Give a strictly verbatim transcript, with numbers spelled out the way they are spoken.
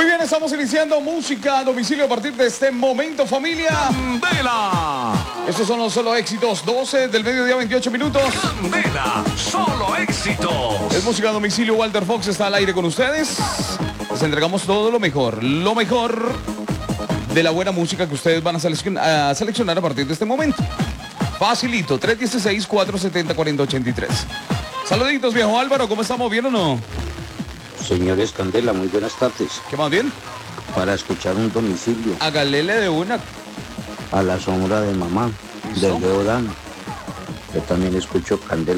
Muy bien, estamos iniciando música a domicilio a partir de este momento, familia. Candela. Estos son los solo éxitos, doce del mediodía, veintiocho minutos. Candela, solo éxitos. Es música a domicilio, Walter Fox está al aire con ustedes. Les entregamos todo lo mejor, lo mejor de la buena música que ustedes van a seleccionar a, seleccionar a partir de este momento. Facilito, tres uno seis, cuatro siete cero, cuatro cero ocho tres. Saluditos, viejo Álvaro, ¿cómo estamos? ¿Bien o no? Señores Candela, muy buenas tardes. ¿Qué más bien? Para escuchar un domicilio. Hágale de una. A la sombra de mamá, ¿Listo? de Leodán. Yo también escucho Candela.